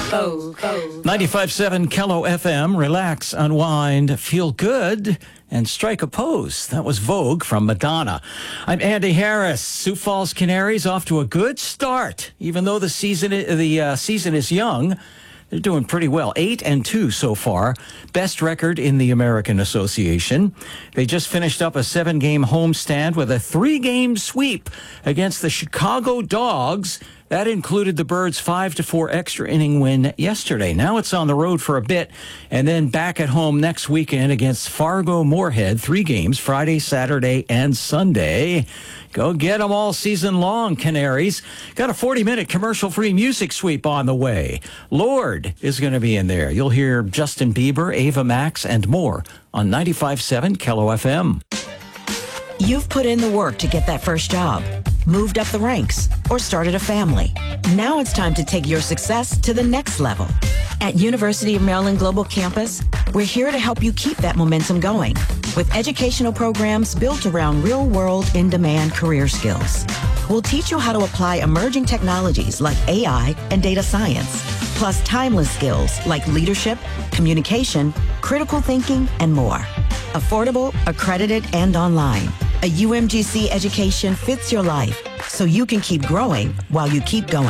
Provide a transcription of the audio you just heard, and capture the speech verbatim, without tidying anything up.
ninety-five point seven Kello F M. Relax, unwind, feel good, and strike a pose. That was Vogue from Madonna. I'm Andy Harris. Sioux Falls Canaries off to a good start. Even though the season the uh, season is young, they're doing pretty well. Eight and two so far. Best record in the American Association. They just finished up a seven-game homestand with a three-game sweep against the Chicago Dogs. That included the Birds' five to four extra inning win yesterday. Now it's on the road for a bit, and then back at home next weekend against Fargo Moorhead. Three games, Friday, Saturday, and Sunday. Go get them all season long, Canaries. Got a forty-minute commercial-free music sweep on the way. Lorde is going to be in there. You'll hear Justin Bieber, Ava Max, and more on ninety-five point seven Kello F M. You've put in the work to get that first job, moved up the ranks, or started a family. Now it's time to take your success to the next level. At University of Maryland Global Campus, we're here to help you keep that momentum going with educational programs built around real-world, in-demand career skills. We'll teach you how to apply emerging technologies like A I and data science, plus timeless skills like leadership, communication, critical thinking, and more. Affordable, accredited, and online. A U M G C education fits your life so you can keep growing while you keep going.